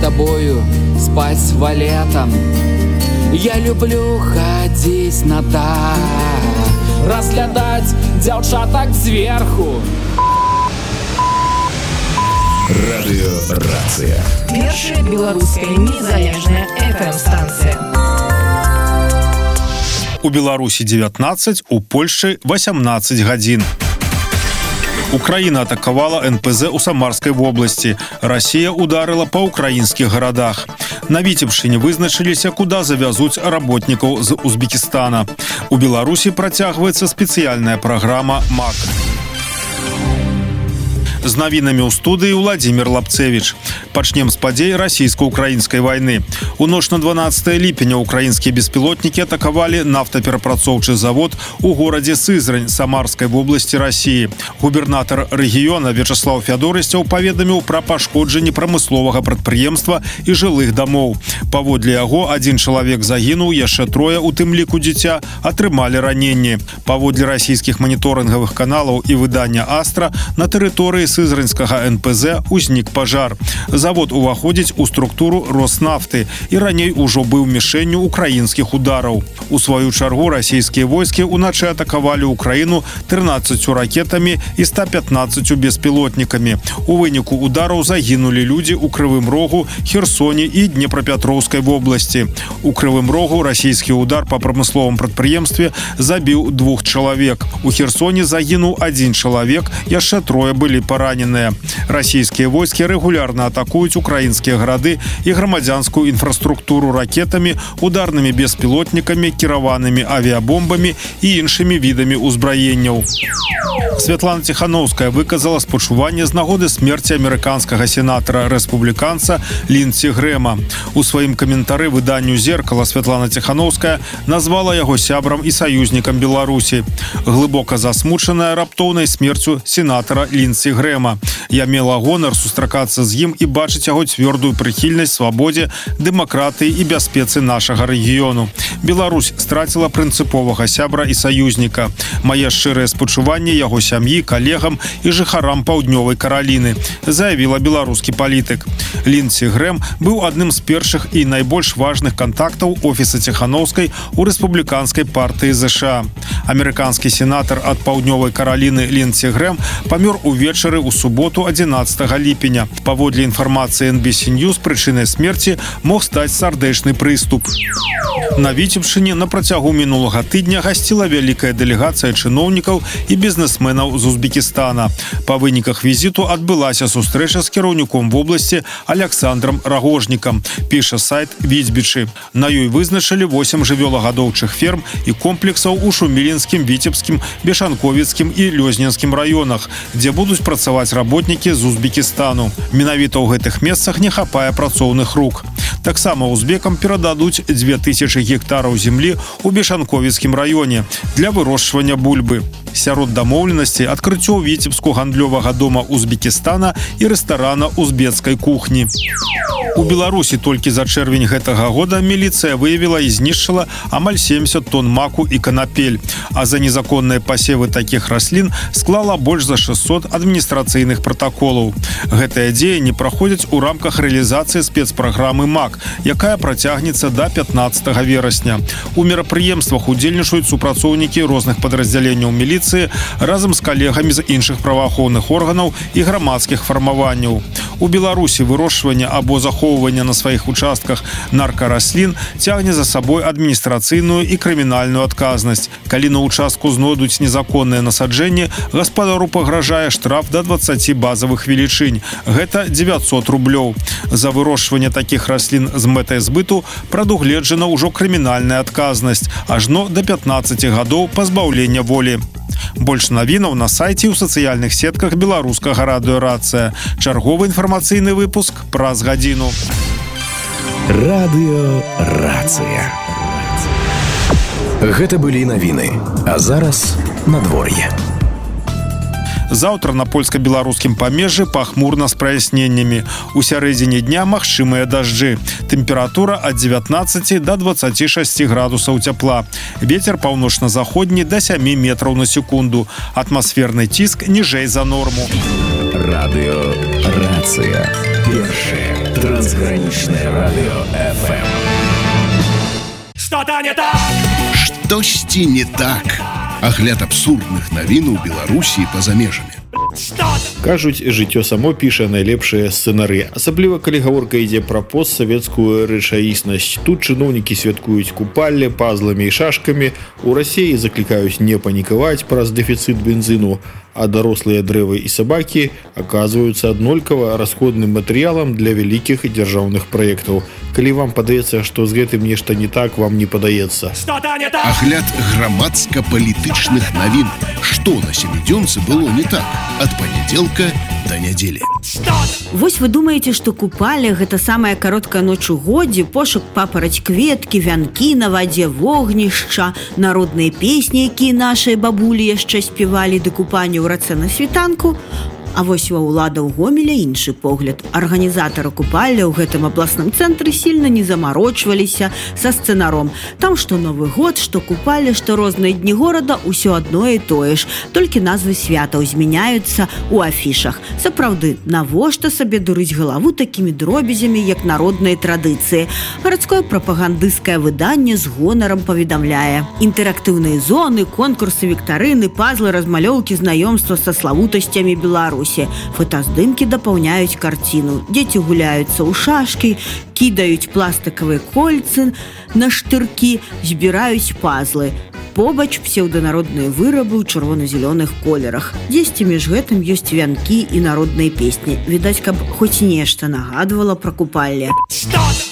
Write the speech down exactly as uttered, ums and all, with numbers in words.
тобою спать с валетом. Я люблю ходить на так, разглядать дзяўчатак зверху. Радыёрацыя. Першая беларуская незалежная эф эм-станцыя. У Беларусі дзевятнаццаць, у Польшчы восемнадцать гадзін. Украина атаковала эн пэ зэ у Самарской области. Россия ударила по украинских городах. На Витебшине вызначились, куда завязуть работников из Узбекистана. У Беларуси протягивается специальная программа МАК. З навінамі ў студыі Владимир Лапцевич. Пачнем з падзей расійска-украінскай вайны. У ноч на дванаццатае ліпеня украінскія беспілотнікі атакавалі нафтаперапрацоўчы завод у горадзе Сызрань Самарскай вобласці Расіі. Губернатар рэгіёна Вячаслав Фядорысцяў паведаміў пра пашкоджанне прамысловага прадпрыемства і жылых дамоў. Паводле яго, адзін чалавек загінуў, яшчэ трое, у тым ліку дзіця, атрымалі раненні. Паводле расійскіх маніторынгавых каналаў і выдання Астра, на тэрыторыі Сызранскага эн пэ зэ узнік пажар. Завод уваходзіць у структуру Роснафты і раней ужо быў мішэнню украінскіх удараў. У сваю чаргу расійскія войскі ўначы атакавалі Украіну трынаццаццю ракетамі і ста пятнаццаццю беспілотнікамі. У выніку удараў загінулі людзі ў Крывым Рогу, Херсоне і Днепрапетроўскай вобласці. У Крывым Рогу расійскі удар па прамысловым прадпрыемстве забіў двух чалавек. У Херсоне загінуў адзін чалавек, яшчэ трое былі параненыя. Раненыя. Расійскія войскі рэгулярна атакуюць украінскія гарады і грамадзянскую інфраструктуру ракетамі, ударнымі беспілотнікамі, кіраванымі авіабомбамі і іншымі відамі ўзбраенняў. Святлана Ціхановская выказала спачуванне з нагоды смерці амерыканскага сенатара-рэспубліканца Ліндсі Грэма. У сваім каментары выданню «Зеркала» Святлана Ціхановская назвала яго сябрам і саюзнікам Беларусі. Глыбока засмучаная раптоўнай смерцю сенатара Ліндсі Грэма. Я мела гонар сустракацца з ім і бачыць яго цвёрдую прыхільнасць свабодзе, дэмакратыі і бяспецы нашага рэгіёну. Беларусь страціла прынцыповага сябра і саюзніка. Мае шчырыя спачуванні яго сям'і, калегам і жыхарам Паўднёвай Караліны, заявіла беларускі палітык. Ліндсі Грэм быў адным з першых і найбольш важных кантактаў офіса Ціхановскай у рэспубліканскай партыі зэ ша а. Амерыканскі сенатар ад Паўднёвай Караліны Ліндсі Грэм памёр увечары у суботу адзінаццатага ліпеня. Паводле інфармацыі эн би си News, прычынай смерці мог стаць сардэчны прыступ. На Віцебшыне на працягу мінулага тыдня гасціла вялікая дэлегацыя чыноўнікаў і бізнесменаў з Узбекістана. Па выніках візіту адбылася сустрэча з кіраўніком вобласці Аляксандрам Рагожнікам, піша сайт Віцбічы. На ёй вызначылі восем жывёлагадоўчых ферм і комплексаў у Шумілінскім, Віцебскім, Бешанковіцкім і Лёзненскім раёнах, дзе будуць працаваць работнікі з Узбекістану. Менавіта ў гэтых месцах не хапае працоўных рук. Таксама узбекам перададуць дзве тысячы гектараў землі ў Бешанковіцкім раёне для вырошчвання бульбы. Сярод дамоўленасцей адкрыццё Віцебску гандлёвага дома Узбекістана і рэстарана узбецкай кухні. У Беларусі толькі за чэрвень гэтага года міліцыя выявіла і знішчыла амаль семьдесят тонн маку і канапель, а за незаконныя пасевы такіх раслін склала больш за шестьсот адміністрацыйных пратаколаў. Гэтыя дзеянні праходзяць у рамках рэалізацыі спецпраграмы МАК, якая працягнецца да пятнаццатага верасня. У мерапрыемствах удзельнічаюць супрацоўнікі розных падраздзяленняў міліцыі разам з калегамі з іншых праваахоўных органаў і грамадскіх фармаванняў. У Беларусі вырошчванне або захоўванне на сваіх участках наркараслін цягне за сабой адміністрацыйную і крымінальную адказнасць. Калі на участку знойдуць незаконныя насаджэнні, гаспадару пагражае штраф да дваццаці базавых велічынь. Гэта дзевяцьсот рублёў. За вырошчванне такіх раслін з мэтай збыту прадугледжана ўжо крымінальная адказнасць, ажно да пятнаццаці гадоў пазбаўлення волі. Больш навінаў на сайце і ў сацыяльных сетках беларускага радыёрацыя. Чарговы інфармацыйны выпуск праз гадзіну. Радыёрацыя. Гэта былі навіны, а зараз надвор'е. Заўтра на польска-беларускім памежжы пахмурна з праясненнямі. У сярэдзіне дня магчымыя дажджы. Тэмпература ад дзевятнаццаці да дваццаці шасці градусаў цяпла. Вецер паўночна-заходні да сямі метраў на секунду. Атмасферны ціск ніжэй за норму. Радыёрацыя. Першая Трансграничное радио эф эм. Что-то не так! Штосьці не так. Агляд абсурдных навін у Беларусі па замежамі. Кажуць, жыццё само піша найлепшыя сцэнары, асабліва калі гаворка ідзе пра постсавецкую рэчаіснасць. Тут чыноўнікі святкуюць купалле пазламі і шашкамі, у Расіі заклікаюць не панікаваць праз дэфіцыт бензіну, а дарослыя дрэвы і сабакі аказваюцца аднолькава расходным матэрыялам для вялікіх і дзяржаўных праектаў. Калі вам падаецца, што з гэтым нешта не так, вам не падаецца. Агляд грамадска-палітычных навін. Што на сямідзёнцы было не так? Ад панядзелка да нядзелі. Вось вы думаеце, што купалле гэта самая кароткая ноч у годзе, пошук папараць кветкі, вянкі на вадзе, вогнішча, народныя песні, якія нашыя бабулі яшчэ спявалі да купання ў рацэ на світанку. А вось ва ўлада ў Гомеля іншы погляд. Арганізатары купалля ў гэтым абласным цэнтры сильна не замарочваліся са сцэнаром. Там што Новы год, што купалля, што розныя дні горада, усё адно і тое ж. Толькі назвы святаў змяняюцца ў афішах. Сапраўды, навошта сабе дурыць галаву такімі дробязямі, як народныя традыцыі? Гарадское прапагандысцкае выданне з гонарам паведамляе. Інтэрактыўныя зоны, конкурсы, віктарыны, пазлы, размалёўкі, знаёмства са славутасцямі Беларусі. Фотаздымкі дапаўняюць карціну. Дзеці гуляюцца ў шашкі, кідаюць пластыкавыя кольцы на штыркі, збіраюць пазлы. Побач псеўданародныя вырабы ў чырвона-зялёных колерах. Дзесьці між гэтым ёсць вянкі і народныя песні. Відаць, каб хоць нешта нагадвала пра купалле.